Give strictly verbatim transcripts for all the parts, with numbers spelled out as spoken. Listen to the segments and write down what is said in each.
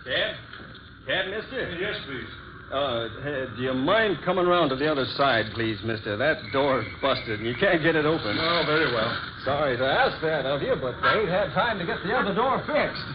Cab? Cab, mister? Yes, please. Uh, hey, do you mind coming around to the other side, please, mister? That door's busted, and you can't get it open. Oh, very well. Sorry to ask that of you, but they ain't had time to get the other door fixed.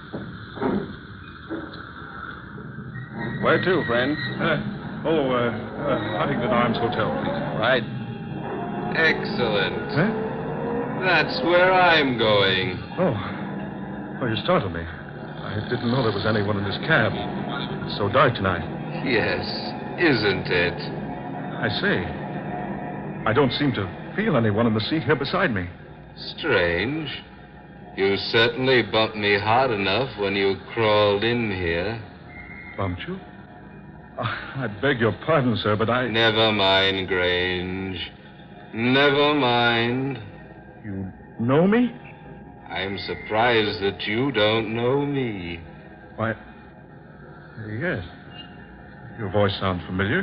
Where to, friend? Uh, oh, uh, uh, Huntington Arms Hotel, please. Right. Excellent. Huh? That's where I'm going. Oh. Oh, you startled me. I didn't know there was anyone in this cab. It's so dark tonight. Yes, isn't it? I see. I don't seem to feel anyone in the seat here beside me. Strange. You certainly bumped me hard enough when you crawled in here. Bumped you? Oh, I beg your pardon, sir, but I... Never mind, Grange. Never mind. You know me? I'm surprised that you don't know me. Why, yes. Your voice sounds familiar.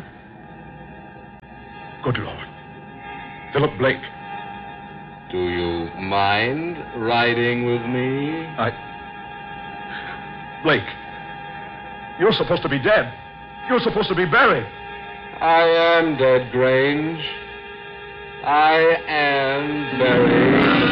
Good Lord. Philip Blake. Do you mind riding with me? I... Blake. You're supposed to be dead. You're supposed to be buried. I am dead, Grange. I am buried.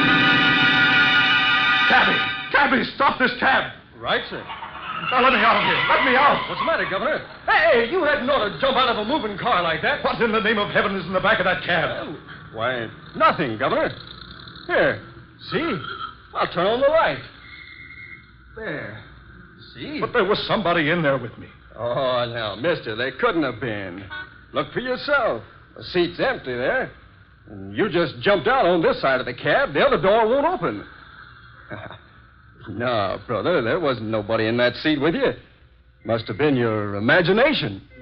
Cabby! Cabby, stop this cab! Right, sir. Now, let me out of here. Let me out. What's the matter, Governor? Hey, you hadn't ought to jump out of a moving car like that. What in the name of heaven is in the back of that cab? Well, why, nothing, Governor. Here, see? I'll turn on the light. There. See? But there was somebody in there with me. Oh, now, mister, they couldn't have been. Look for yourself. The seat's empty there. And you just jumped out on this side of the cab. The other door won't open. No, brother, there wasn't nobody in that seat with you. Must have been your imagination.